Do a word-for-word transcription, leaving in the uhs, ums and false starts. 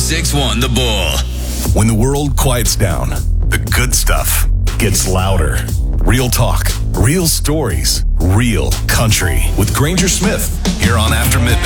six one The Bull. When the world quiets down, the good stuff gets louder. Real talk, real stories, real country. With Granger Smith, here on After Midnight.